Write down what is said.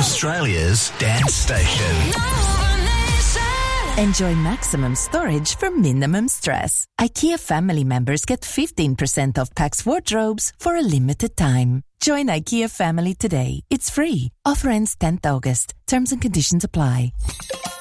Australia's dance station. Enjoy maximum storage for minimum stress. IKEA family members get 15% off Pax wardrobes for a limited time. Join IKEA family today. It's free. Offer ends 10th August. Terms and conditions apply.